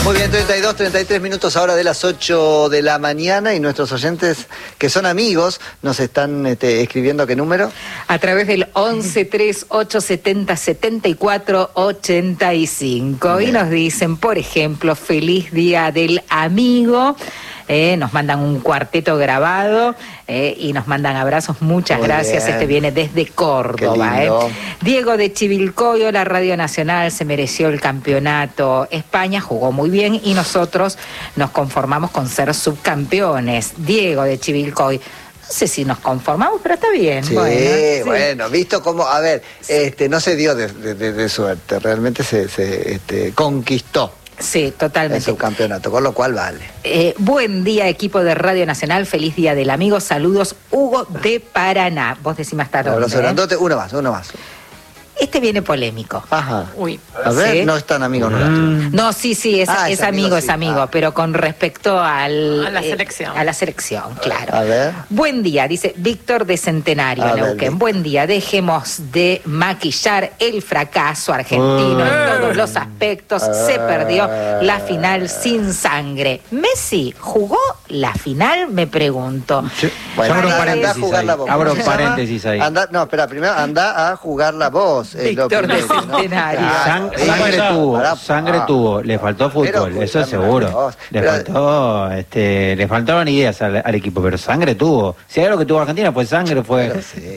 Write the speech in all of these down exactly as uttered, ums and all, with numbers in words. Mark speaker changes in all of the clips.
Speaker 1: Muy bien, treinta y dos, treinta y tres minutos ahora de las ocho de la mañana y nuestros oyentes que son amigos nos están este, escribiendo ¿qué número?
Speaker 2: A través del once, tres, ocho, setenta, setenta y cuatro, ochenta y cinco. Y nos dicen, por ejemplo, feliz día del amigo. Eh, nos mandan un cuarteto grabado eh, y nos mandan abrazos, muchas Muy gracias. Bien. Este viene desde Córdoba. Eh. Diego de Chivilcoy, la Radio Nacional se mereció el campeonato. España jugó muy bien y nosotros nos conformamos con ser subcampeones. Diego de Chivilcoy. No sé si nos conformamos, pero está bien.
Speaker 1: Sí,
Speaker 2: bueno, sí.
Speaker 1: bueno, visto cómo, a ver, este, no se dio de, de, de, de suerte, realmente se, se este, conquistó.
Speaker 2: Sí, totalmente.
Speaker 1: El subcampeonato, con lo cual vale.
Speaker 2: Eh, buen día, equipo de Radio Nacional. Feliz día del amigo. Saludos, Hugo de Paraná. Vos decís hasta dónde.
Speaker 1: Abrazo grandote, uno más, uno más.
Speaker 2: Este viene polémico.
Speaker 1: Ajá.
Speaker 2: Uy.
Speaker 1: A ver,
Speaker 2: ¿Sí?
Speaker 1: No es tan amigo nuestro.
Speaker 2: Mm. No, sí, sí, es,
Speaker 1: ah,
Speaker 2: es,
Speaker 1: es
Speaker 2: amigo,
Speaker 1: amigo,
Speaker 2: es
Speaker 1: sí.
Speaker 2: amigo, ah. pero con respecto al...
Speaker 3: A la selección.
Speaker 2: Eh, a la selección, claro.
Speaker 1: A ver.
Speaker 2: Buen día, dice Víctor de Centenario,
Speaker 1: A
Speaker 2: Neuquén.
Speaker 1: ver,
Speaker 2: Buen día, dejemos de maquillar el fracaso argentino
Speaker 1: uh.
Speaker 2: en todos los aspectos. Uh. Se perdió la final sin sangre. ¿Messi jugó la final? Me pregunto.
Speaker 4: Sí.
Speaker 1: Bueno,
Speaker 4: abro
Speaker 1: anda,
Speaker 4: paréntesis,
Speaker 1: anda a jugar
Speaker 4: ahí.
Speaker 1: la voz.
Speaker 4: Abro paréntesis ahí.
Speaker 1: Anda, no, espera, primero anda a jugar la voz. Eh,
Speaker 2: Víctor de Centenario.
Speaker 1: ¿no?
Speaker 4: Sang,
Speaker 1: Ah,
Speaker 4: sangre
Speaker 1: para,
Speaker 4: tuvo,
Speaker 1: para,
Speaker 4: sangre
Speaker 1: ah.
Speaker 4: tuvo, le faltó fútbol,
Speaker 1: Pero,
Speaker 4: eso es seguro. Le
Speaker 1: pero,
Speaker 4: faltó, este, le faltaban ideas al, al equipo, pero sangre tuvo. Si hay algo que tuvo Argentina fue sangre, fue
Speaker 1: sí.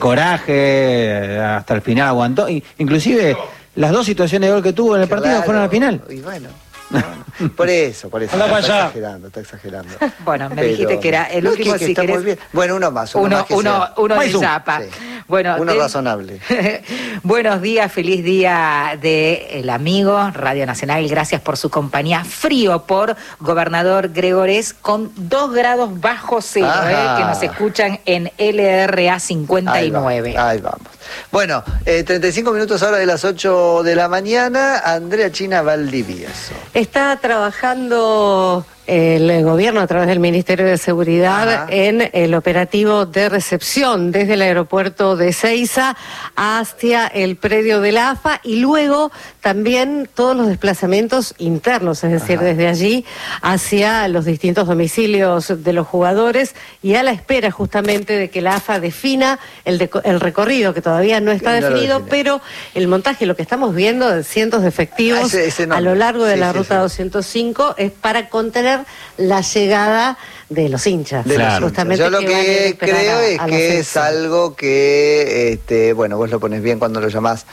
Speaker 4: coraje, hasta el final aguantó. Y, inclusive las dos situaciones de gol que tuvo en el partido
Speaker 1: claro.
Speaker 4: fueron al final.
Speaker 1: Y bueno. No, no. Por eso, por eso.
Speaker 4: Anda
Speaker 1: está,
Speaker 4: para allá.
Speaker 1: exagerando, está exagerando.
Speaker 2: Bueno, me
Speaker 1: Pero,
Speaker 2: dijiste que era el
Speaker 1: no,
Speaker 2: último,
Speaker 1: que, que
Speaker 2: si
Speaker 1: está
Speaker 2: querés.
Speaker 1: muy bien. Bueno, uno más. Uno,
Speaker 2: Uno,
Speaker 1: más que
Speaker 2: uno,
Speaker 1: sea.
Speaker 2: uno de
Speaker 1: Zoom.
Speaker 2: Zapa.
Speaker 1: Sí.
Speaker 2: Bueno,
Speaker 1: uno
Speaker 2: de...
Speaker 1: razonable.
Speaker 2: Buenos días, feliz día del amigo Radio Nacional. Gracias por su compañía. Frío por Gobernador Gregores con dos grados bajo cero, eh, que nos escuchan en L R A cincuenta y nueve.
Speaker 1: Ahí vamos. Ahí vamos. Bueno, eh, treinta y cinco minutos ahora de las ocho de la mañana. Andrea China Valdivieso.
Speaker 5: Está trabajando el gobierno a través del Ministerio de Seguridad Ajá. en el operativo de recepción desde el aeropuerto de Seiza hacia el predio de la A F A y luego también todos los desplazamientos internos, es decir, Ajá. desde allí hacia los distintos domicilios de los jugadores y a la espera justamente de que la A F A defina el, de, el recorrido, que todavía no está no definido, pero el montaje, lo que estamos viendo de cientos de efectivos ah, ese, ese a lo largo de sí, la sí, ruta sí. doscientos cinco es para contener la llegada de los hinchas.
Speaker 1: De claro. los hinchas. Yo lo que, que creo es que es algo que, este, bueno, vos lo pones bien cuando lo llamás,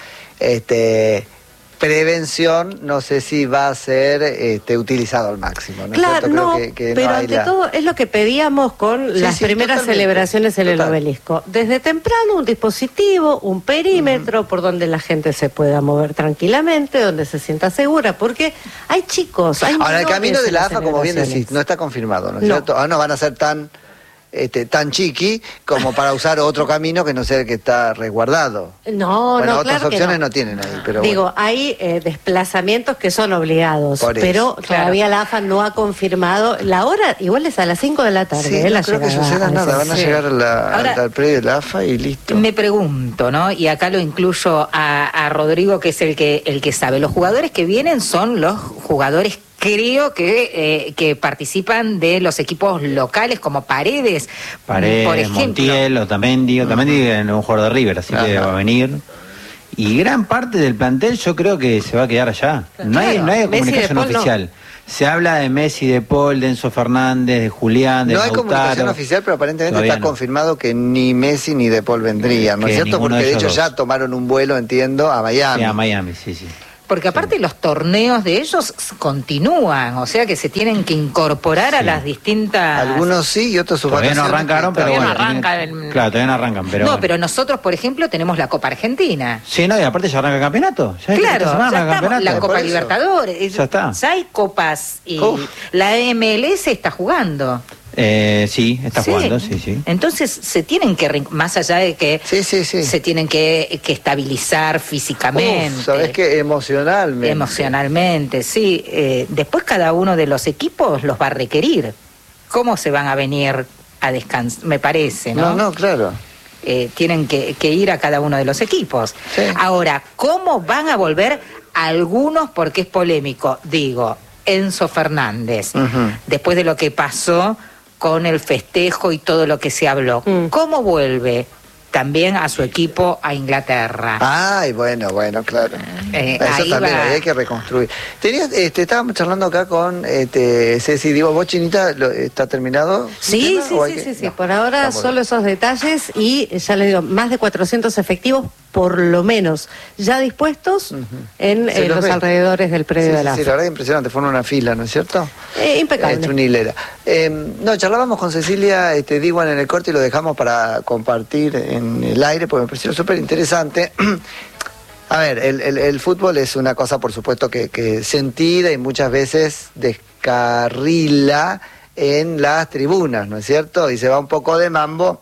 Speaker 1: este, prevención, no sé si va a ser este, utilizado al máximo. ¿no?
Speaker 5: Claro, no,
Speaker 1: que, que
Speaker 5: pero
Speaker 1: no
Speaker 5: ante
Speaker 1: la...
Speaker 5: todo es lo que pedíamos con sí, las sí, primeras celebraciones en Total. el obelisco. Desde temprano un dispositivo, un perímetro uh-huh. por donde la gente se pueda mover tranquilamente, donde se sienta segura, porque hay chicos, hay
Speaker 1: Ahora, el camino de la A F A, como bien decís, no está confirmado, ¿no es no. cierto? Ah, no van a ser tan... Este, tan chiqui como para usar otro camino que no sea el que está resguardado.
Speaker 5: No,
Speaker 1: bueno,
Speaker 5: no,
Speaker 1: otras
Speaker 5: claro
Speaker 1: opciones
Speaker 5: que no.
Speaker 1: no tienen ahí, pero
Speaker 5: Digo,
Speaker 1: bueno.
Speaker 5: hay eh, desplazamientos que son obligados,
Speaker 1: Por
Speaker 5: pero
Speaker 1: eso,
Speaker 5: todavía
Speaker 1: claro.
Speaker 5: la A F A no ha confirmado. La hora igual es a las cinco de la tarde.
Speaker 1: Sí,
Speaker 5: eh,
Speaker 1: no
Speaker 5: la
Speaker 1: creo que suceda nada, van a sí. llegar a la, Ahora, al predio de la A F A y listo.
Speaker 2: Me pregunto, ¿no? Y acá lo incluyo a, a Rodrigo, que es el que, el que sabe. Los jugadores que vienen son los jugadores creo que eh, que participan de los equipos locales como Paredes,
Speaker 4: Paredes,
Speaker 2: por ejemplo.
Speaker 4: Montiel, Otamendi, Otamendi es un jugador de River, así Ajá. que va a venir. Y gran parte del plantel yo creo que se va a quedar allá. Claro. No hay, no hay comunicación Paul, oficial. No. Se habla de Messi, de Paul, de Enzo Fernández, de Julián, de
Speaker 1: No hay
Speaker 4: Lautaro.
Speaker 1: comunicación oficial, pero aparentemente
Speaker 4: Todavía
Speaker 1: está
Speaker 4: no.
Speaker 1: confirmado que ni Messi ni de Paul vendrían, ¿no es cierto? Porque de, de hecho dos. ya tomaron un vuelo, entiendo, a Miami.
Speaker 4: Sí, a Miami, sí, sí.
Speaker 2: Porque aparte sí. los torneos de ellos continúan, o sea que se tienen que incorporar sí. a las distintas...
Speaker 1: Algunos sí y otros sus
Speaker 4: Todavía no arrancaron, pero bueno.
Speaker 3: No arranca
Speaker 4: tienen... el... Claro, todavía no arrancan, pero...
Speaker 2: No,
Speaker 4: bueno.
Speaker 2: pero nosotros, por ejemplo, tenemos la Copa Argentina.
Speaker 4: Sí, no, y aparte ya arranca el campeonato. Ya
Speaker 2: claro,
Speaker 4: semana,
Speaker 2: ya estamos,
Speaker 4: campeonato.
Speaker 2: la Copa Libertadores.
Speaker 4: Ya está.
Speaker 2: Ya hay copas y
Speaker 4: Uf.
Speaker 2: la M L S está jugando.
Speaker 4: Eh, sí, está
Speaker 2: sí.
Speaker 4: jugando, sí, sí.
Speaker 2: Entonces se tienen que, más allá de que
Speaker 1: sí, sí, sí.
Speaker 2: se tienen que, que estabilizar físicamente.
Speaker 1: Uf, ¿sabés qué? Emocionalmente.
Speaker 2: Emocionalmente, sí. Eh, después cada uno de los equipos los va a requerir. ¿Cómo se van a venir a descansar? Me parece, ¿no?
Speaker 1: No, no, claro.
Speaker 2: Eh, tienen que, que ir a cada uno de los equipos.
Speaker 1: Sí.
Speaker 2: Ahora, ¿cómo van a volver algunos? Porque es polémico, digo... Enzo Fernández,
Speaker 1: uh-huh.
Speaker 2: después de lo que pasó con el festejo y todo lo que se habló. Mm. ¿Cómo vuelve también a su equipo a Inglaterra?
Speaker 1: Ay, bueno, bueno, claro. Eh, Eso también ahí hay que reconstruir. Tenías, este, estábamos charlando acá con este, Ceci, digo, ¿vos, Chinita, lo, está terminado?
Speaker 5: Sí, sí, sí, que... sí, sí, no, por ahora solo esos detalles y ya les digo, más de cuatrocientos efectivos por lo menos ya dispuestos uh-huh. en, en los, los alrededores del predio
Speaker 1: sí,
Speaker 5: de la
Speaker 1: sí, sí, la verdad es impresionante, fueron una fila, ¿no es cierto?
Speaker 5: Eh, impecable.
Speaker 1: Este, una hilera. Eh, no, charlábamos con Cecilia este, Diwan en el corte y lo dejamos para compartir en el aire porque me pareció súper interesante. A ver, el, el, el fútbol es una cosa, por supuesto, que, que sentida y muchas veces descarrila en las tribunas, ¿no es cierto? Y se va un poco de mambo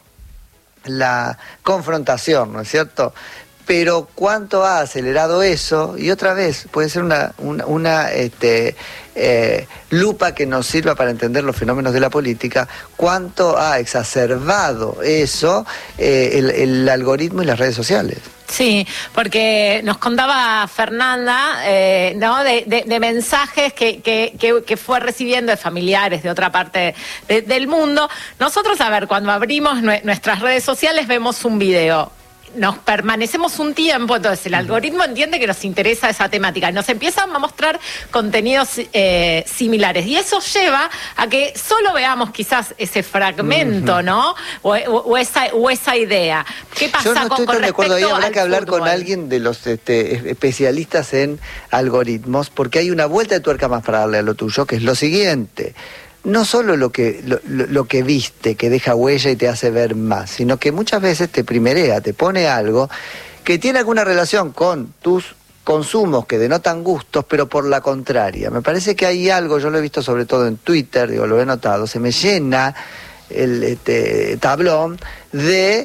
Speaker 1: la confrontación, ¿no es cierto? Pero cuánto ha acelerado eso, y otra vez puede ser una, una, una este, eh, lupa que nos sirva para entender los fenómenos de la política, cuánto ha exacerbado eso eh, el, el algoritmo y las redes sociales.
Speaker 3: Sí, porque nos contaba Fernanda, eh, ¿no? De, de, de mensajes que, que, que, que fue recibiendo de familiares de otra parte de, del mundo. Nosotros, a ver, cuando abrimos nuestras redes sociales vemos un video. Nos permanecemos un tiempo, entonces el algoritmo entiende que nos interesa esa temática y nos empiezan a mostrar contenidos eh, similares y eso lleva a que solo veamos quizás ese fragmento, uh-huh. ¿no? O, o, o, esa, o esa idea. ¿Qué pasa
Speaker 1: Yo no
Speaker 3: con,
Speaker 1: estoy
Speaker 3: con
Speaker 1: tan de acuerdo, ahí habrá que hablar
Speaker 3: fútbol?
Speaker 1: Con alguien de los este, especialistas en algoritmos, porque hay una vuelta de tuerca más para darle a lo tuyo, que es lo siguiente. No solo lo que, lo, lo que viste, que deja huella y te hace ver más, sino que muchas veces te primerea, te pone algo que tiene alguna relación con tus consumos que denotan gustos, pero por la contraria. Me parece que hay algo, yo lo he visto sobre todo en Twitter, digo, lo he notado, se me llena el este, tablón de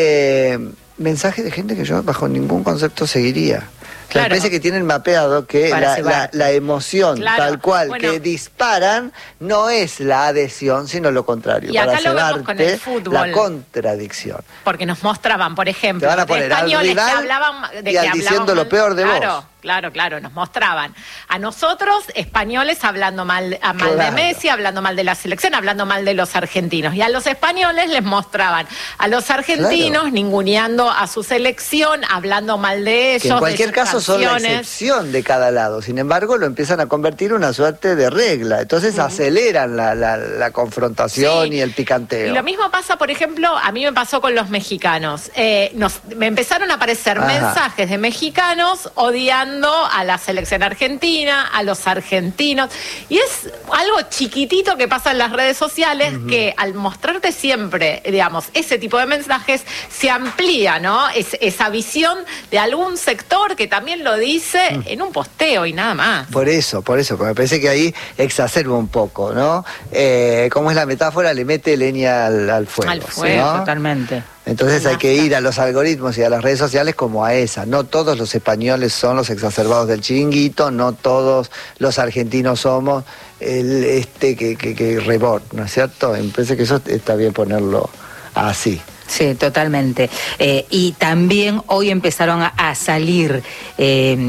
Speaker 1: eh, mensajes de gente que yo bajo ningún concepto seguiría. Claro. Me parece que tienen mapeado que la, la, la emoción claro. tal cual bueno. que disparan no es la adhesión, sino lo contrario.
Speaker 3: Y acá lo vemos con el fútbol.
Speaker 1: La contradicción.
Speaker 3: Porque nos mostraban, por ejemplo,
Speaker 1: Te van a poner
Speaker 3: de españoles
Speaker 1: al rival
Speaker 3: que hablaban de
Speaker 1: y
Speaker 3: que
Speaker 1: al diciendo lo peor de
Speaker 3: claro,
Speaker 1: vos.
Speaker 3: Claro, claro, nos mostraban a nosotros, españoles, hablando mal, a mal claro. de Messi, hablando mal de la selección, hablando mal de los argentinos. Y a los españoles les mostraban a los argentinos claro. ninguneando a su selección, hablando mal de ellos.
Speaker 1: Que en cualquier caso
Speaker 3: canciones.
Speaker 1: Son la excepción de cada lado. Sin embargo, lo empiezan a convertir en una suerte de regla. Entonces uh-huh. aceleran la, la, la confrontación sí. y el picanteo.
Speaker 3: Y lo mismo pasa, por ejemplo, a mí me pasó con los mexicanos. Eh, nos, me empezaron a aparecer Ajá. mensajes de mexicanos odiando a la selección argentina, a los argentinos, y es algo chiquitito que pasa en las redes sociales uh-huh. que al mostrarte siempre, digamos, ese tipo de mensajes se amplía, ¿no? Es, esa visión de algún sector que también lo dice uh-huh. en un posteo y nada más.
Speaker 1: Por eso, por eso, porque me parece que ahí exacerba un poco, ¿no? Eh, como es la metáfora, le mete leña al, al fuego.
Speaker 2: Al fuego, ¿no? Totalmente.
Speaker 1: Entonces hay que ir a los algoritmos y a las redes sociales como a esa. No todos los españoles son los exacerbados del chiringuito, no todos los argentinos somos el este que, que, que rebot, ¿no es cierto? Me parece que eso está bien ponerlo así.
Speaker 2: Sí, totalmente. Eh, y también hoy empezaron a, a salir eh,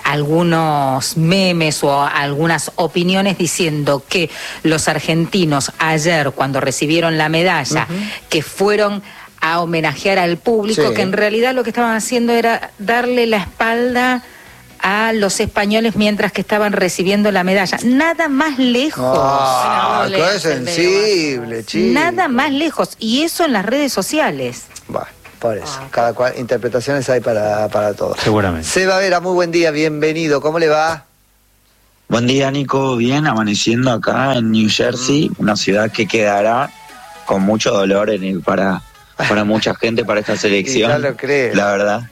Speaker 2: algunos memes o algunas opiniones diciendo que los argentinos ayer, cuando recibieron la medalla, uh-huh. que fueron a homenajear al público, sí. que en realidad lo que estaban haciendo era darle la espalda a los españoles mientras que estaban recibiendo la medalla. Nada más lejos.
Speaker 1: Ah, no, qué sensible, chico.
Speaker 2: Nada más lejos. Y eso en las redes sociales.
Speaker 1: Bueno, por eso. Ah, Cada cual, interpretaciones hay para, para todos.
Speaker 4: Seguramente.
Speaker 1: Seba Vera, muy buen día, bienvenido. ¿Cómo le va?
Speaker 6: Buen día, Nico. Bien, amaneciendo acá en New Jersey, una ciudad que quedará con mucho dolor en el, para... para mucha gente, para esta selección,
Speaker 1: ya lo creo.
Speaker 6: La verdad.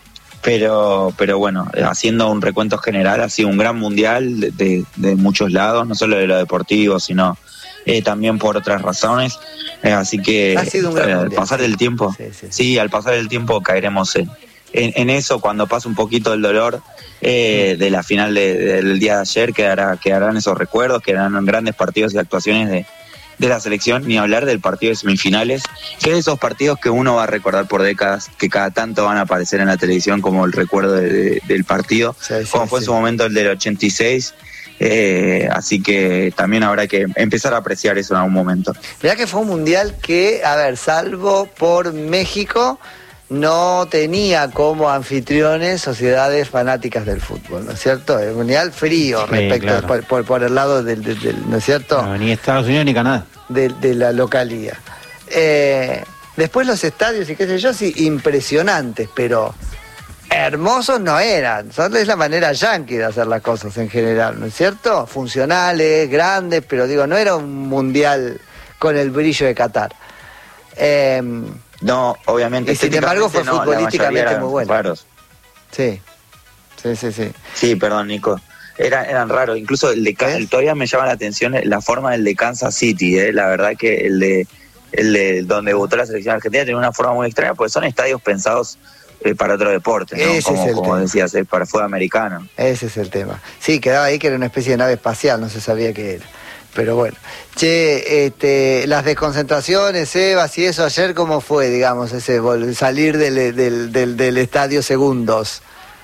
Speaker 6: Pero pero bueno, haciendo un recuento general, ha sido un gran mundial de, de, de muchos lados, no solo de lo deportivo, sino eh, también por otras razones. Eh, así que
Speaker 1: ha sido un gran
Speaker 6: eh, al
Speaker 1: mundial.
Speaker 6: pasar el tiempo, sí, sí, sí. sí, al pasar el tiempo caeremos en, en, en eso, cuando pase un poquito el dolor eh, de la final de, del día de ayer, quedará, quedarán esos recuerdos, quedarán grandes partidos y actuaciones de de la selección, ni hablar del partido de semifinales, que es de esos partidos que uno va a recordar por décadas, que cada tanto van a aparecer en la televisión como el recuerdo de, de, del partido, sí, sí, como fue sí. en su momento el del ochenta y seis, Eh, así que también habrá que empezar a apreciar eso en algún momento.
Speaker 1: Mirá que fue un mundial que, a ver, salvo por México, no tenía como anfitriones sociedades fanáticas del fútbol, ¿no es cierto? El mundial frío
Speaker 4: sí,
Speaker 1: respecto
Speaker 4: claro.
Speaker 1: por, por, por el lado del, del, del ¿no es cierto?
Speaker 4: No, ni Estados Unidos ni Canadá.
Speaker 1: De, de la localía. Eh, después los estadios y qué sé yo, sí, impresionantes, pero hermosos no eran. Son, es la manera yanqui de hacer las cosas en general, ¿no es cierto? Funcionales, grandes, pero digo, no era un mundial con el brillo de Qatar. Eh,
Speaker 6: No, obviamente.
Speaker 1: Y sin embargo fue
Speaker 6: no,
Speaker 1: futbolísticamente muy bueno.
Speaker 6: Raros.
Speaker 1: Sí, sí, sí, sí.
Speaker 6: Sí, perdón, Nico. Era, eran raros. Incluso el de el, todavía me llama la atención la forma del de Kansas City. ¿eh? La verdad que el de, el de donde debutó la selección argentina tiene una forma muy extraña, porque son estadios pensados eh, para otro deporte, ¿no?
Speaker 1: Ese
Speaker 6: como
Speaker 1: es el
Speaker 6: como
Speaker 1: tema.
Speaker 6: decías, eh, para fútbol americano.
Speaker 1: Ese es el tema. Sí, quedaba ahí que era una especie de nave espacial, no se sabía qué era. Pero bueno, che, este, las desconcentraciones, Evas y eso, ayer, ¿cómo fue, digamos, ese salir del, del, del, del estadio segundos?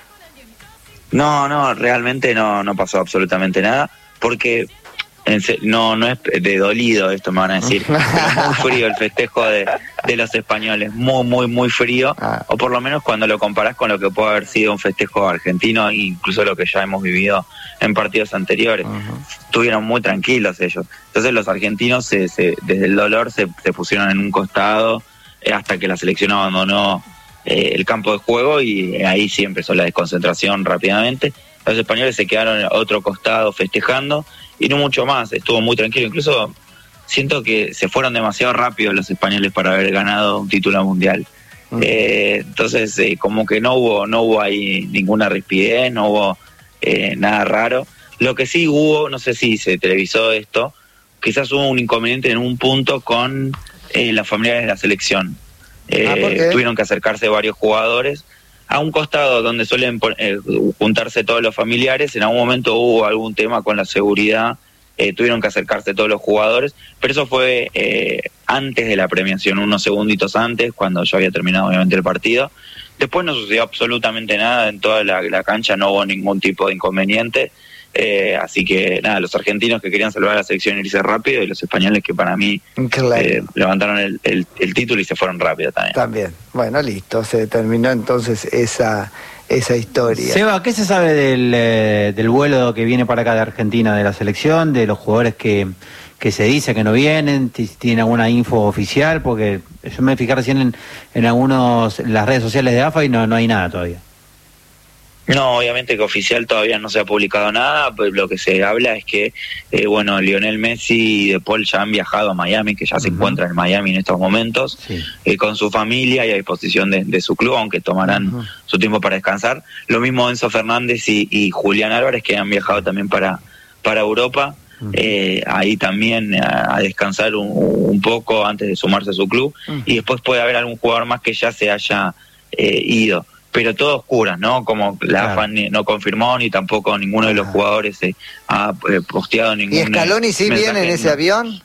Speaker 6: No, no, realmente no, no pasó absolutamente nada, porque en se, no, no es de dolido esto, me van a decir, pero muy frío el festejo de, de los españoles, muy, muy, muy frío, ah. o por lo menos cuando lo comparás con lo que puede haber sido un festejo argentino, incluso lo que ya hemos vivido en partidos anteriores. Uh-huh. Estuvieron muy tranquilos ellos. Entonces los argentinos se, se, desde el dolor se, se pusieron en un costado eh, hasta que la selección abandonó eh, el campo de juego, y eh, ahí sí empezó la desconcentración rápidamente. Los españoles se quedaron a otro costado festejando y no mucho más, estuvo muy tranquilo. Incluso siento que se fueron demasiado rápido los españoles para haber ganado un título mundial. Uh-huh. eh, entonces eh, como que no hubo no hubo ahí ninguna rispidez, no hubo eh, nada raro. Lo que sí hubo, no sé si se televisó esto, quizás hubo un inconveniente en un punto con eh, las familiares de la selección. Eh, ah, tuvieron que acercarse varios jugadores a un costado donde suelen eh, juntarse todos los familiares. En algún momento hubo algún tema con la seguridad, eh, tuvieron que acercarse todos los jugadores, pero eso fue eh, antes de la premiación, unos segunditos antes, cuando ya había terminado obviamente el partido. Después no sucedió absolutamente nada, en toda la, la cancha no hubo ningún tipo de inconveniente. Eh, así que nada, los argentinos que querían salvar a la selección e irse rápido, y los españoles que para mí claro. eh, levantaron el, el, el título y se fueron rápido también.
Speaker 1: También, bueno, listo, se terminó entonces esa esa historia.
Speaker 4: Seba, ¿qué se sabe del, eh, del vuelo que viene para acá de Argentina de la selección, de los jugadores que, que se dice que no vienen? ¿Tienen alguna info oficial? Porque yo me fijé recién en, en algunos en las redes sociales de A F A y no, no hay nada todavía.
Speaker 6: No, obviamente que oficial todavía no se ha publicado nada, pues lo que se habla es que, eh, bueno, Lionel Messi y De Paul ya han viajado a Miami, que ya uh-huh. se encuentran en Miami en estos momentos, sí. eh, con su familia y a disposición de, de su club, aunque tomarán uh-huh. su tiempo para descansar. Lo mismo Enzo Fernández y, y Julián Álvarez, que han viajado también para, para Europa, uh-huh. eh, ahí también a, a descansar un, un poco antes de sumarse a su club, uh-huh. y después puede haber algún jugador más que ya se haya eh, ido. Pero todo oscura, ¿no? Como la claro. A F A no confirmó, ni tampoco ninguno de los jugadores se ha eh, posteado ningún.
Speaker 1: ¿Y Scaloni sí viene en ese no. avión?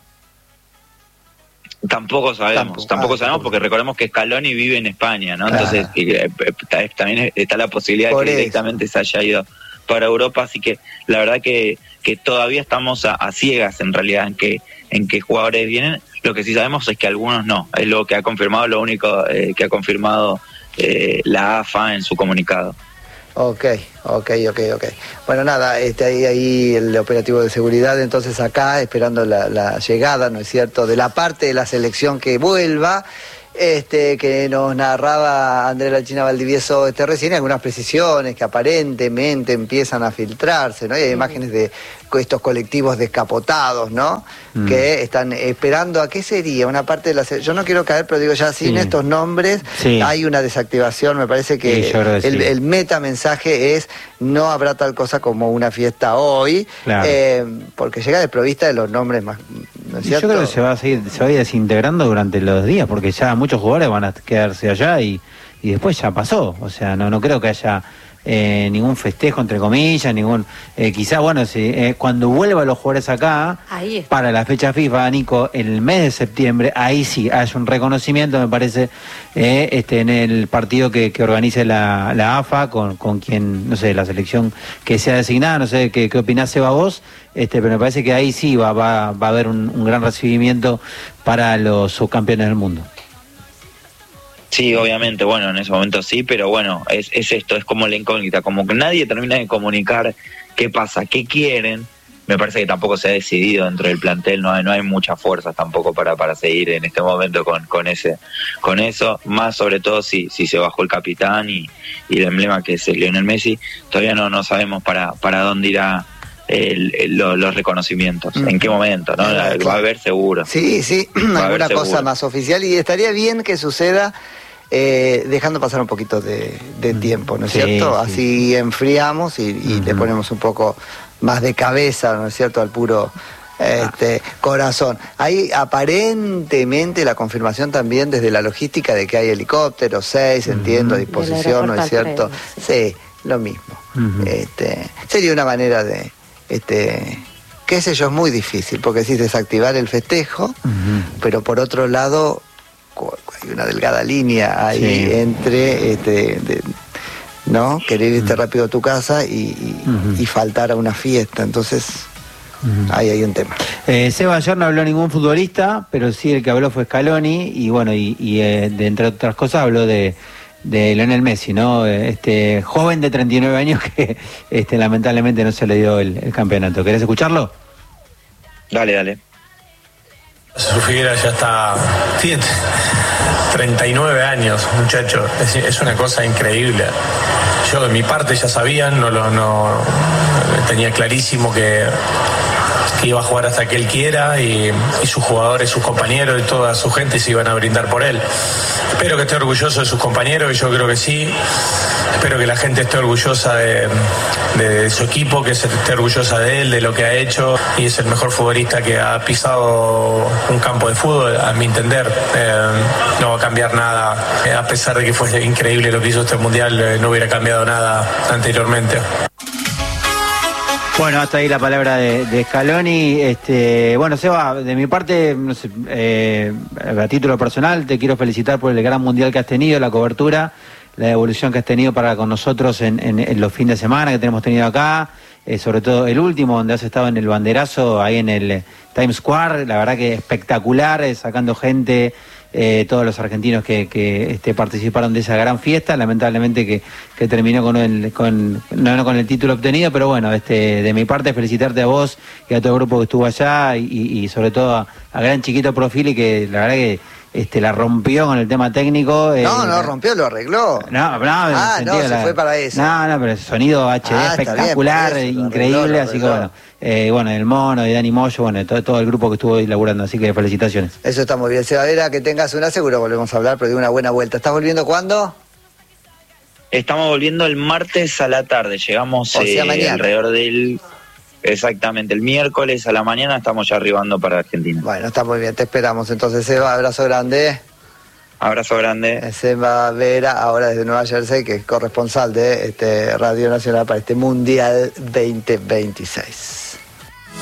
Speaker 6: Tampoco sabemos, tampoco, tampoco ah, sabemos porque recordemos que Scaloni vive en España, ¿no? Claro. Entonces eh, eh, también está la posibilidad de que eso. directamente se haya ido para Europa, así que la verdad que, que todavía estamos a, a ciegas en realidad en qué en qué jugadores vienen. Lo que sí sabemos es que algunos no, es lo que ha confirmado, lo único eh, que ha confirmado Eh, la A F A en su comunicado.
Speaker 1: Ok, ok, ok, ok. Bueno, nada, este, ahí, ahí el operativo de seguridad, entonces acá, esperando la, la llegada, ¿no es cierto?, de la parte de la selección que vuelva, este, que nos narraba Andrea La China Valdivieso este, recién, algunas precisiones que aparentemente empiezan a filtrarse, ¿no? Y hay mm. imágenes de estos colectivos descapotados, ¿no? Mm. Que están esperando a qué sería una parte de la... Yo no quiero caer, pero digo ya sin sí. estos nombres sí. hay una desactivación. Me parece que, sí, que el, sí. el meta mensaje es no habrá tal cosa como una fiesta hoy, claro. eh, porque llega desprovista de los nombres más, ¿no es cierto?
Speaker 4: Yo creo que se va a seguir, se va a ir desintegrando durante los días, porque ya muchos jugadores van a quedarse allá y, y después ya pasó. O sea, no, no creo que haya eh, ningún festejo, entre comillas, ningún... Eh, quizá, bueno, si, eh, cuando vuelvan los jugadores acá, para la fecha FIFA, Nico, en el mes de septiembre, ahí sí hay un reconocimiento, me parece, eh, este en el partido que, que organice la, la A F A, con, con quien, no sé, la selección que sea designada, no sé qué, qué opinás, Seba, vos, este, pero me parece que ahí sí va, va, va a haber un, un gran recibimiento para los subcampeones del mundo.
Speaker 6: Sí, obviamente, bueno, en ese momento sí, pero bueno, es, es esto, es como la incógnita, como que nadie termina de comunicar qué pasa, qué quieren. Me parece que tampoco se ha decidido dentro del plantel, no hay, no hay muchas fuerzas tampoco para, para seguir en este momento con, con ese, con eso, más sobre todo si, si se bajó el capitán y, y el emblema que es Lionel Messi, todavía no, no sabemos para, para dónde irá el, el, lo, los reconocimientos, mm. en qué momento, ¿no? La, va a haber seguro.
Speaker 1: Sí, sí, alguna cosa más oficial, y estaría bien que suceda Eh, dejando pasar un poquito de, de tiempo, ¿no es sí, cierto? Sí. Así enfriamos y, y uh-huh. le ponemos un poco más de cabeza, ¿no es cierto?, al puro este, ah. corazón. Hay aparentemente la confirmación también desde la logística de que hay helicópteros, seis, uh-huh. entiendo, a disposición, ¿no es cierto? Sí, lo mismo. Uh-huh. Este, sería una manera de, este, qué sé yo, es muy difícil, porque sí, desactivar el festejo, uh-huh. pero por otro lado... hay una delgada línea ahí sí. entre este, de, no querer irte uh-huh. rápido a tu casa y, y, uh-huh. y faltar a una fiesta, entonces uh-huh. ahí hay un tema.
Speaker 4: eh, Seba, ayer no habló ningún futbolista, pero sí el que habló fue Scaloni y bueno, y, y eh, de, entre otras cosas habló de de Lionel Messi, ¿no? Este joven de treinta y nueve años que este lamentablemente no se le dio el, el campeonato. ¿Querés escucharlo?
Speaker 6: Dale, dale.
Speaker 7: Su Figuera ya está, tiene treinta y nueve años, muchacho, es, es una cosa increíble. Yo de mi parte ya sabían, no lo no, tenía clarísimo que, que iba a jugar hasta que él quiera y, y sus jugadores, sus compañeros y toda su gente se iban a brindar por él. Espero que esté orgulloso de sus compañeros, y yo creo que sí. Espero que la gente esté orgullosa de, de, de su equipo, que se esté orgullosa de él, de lo que ha hecho, y es el mejor futbolista que ha pisado un campo de fútbol, a mi entender. Eh, no va a cambiar nada, eh, a pesar de que fue increíble lo que hizo este mundial, eh, no hubiera cambiado nada anteriormente.
Speaker 4: Bueno, hasta ahí la palabra de, de Scaloni. Este, bueno, Seba, de mi parte, no sé, eh, a título personal, te quiero felicitar por el gran mundial que has tenido, la cobertura, la evolución que has tenido para con nosotros en, en, en los fines de semana que tenemos tenido acá, eh, sobre todo el último, donde has estado en el banderazo, ahí en el Times Square, la verdad que espectacular, eh, sacando gente, eh, todos los argentinos que, que este, participaron de esa gran fiesta, lamentablemente que, que terminó con el, con, no, no con el título obtenido, pero bueno, este, de mi parte felicitarte a vos y a todo el grupo que estuvo allá, y, y sobre todo a, a gran Chiquito Profili, y que la verdad que este la rompió con el tema técnico.
Speaker 1: No,
Speaker 4: eh,
Speaker 1: no rompió, lo arregló.
Speaker 4: No, no,
Speaker 1: ah, no, se
Speaker 4: la,
Speaker 1: fue para eso.
Speaker 4: No, no, pero el sonido H D ah, espectacular, bien, eso, increíble, arregló, así que bueno, eh, bueno, el Mono y Dani Moyo, bueno, todo, todo el grupo que estuvo ahí laburando, así que felicitaciones.
Speaker 1: Eso está muy bien, Sebadera, que tengas una, seguro volvemos a hablar, pero de una buena vuelta. ¿Estás volviendo cuándo?
Speaker 6: Estamos volviendo el martes a la tarde, llegamos o sea, eh, alrededor del... Exactamente, el miércoles a la mañana estamos ya arribando para Argentina.
Speaker 1: Bueno, está muy bien, te esperamos. Entonces, Seba, abrazo grande.
Speaker 6: Abrazo grande.
Speaker 1: Seba Vera, ahora desde Nueva Jersey, que es corresponsal de este Radio Nacional para este Mundial veinte veintiséis.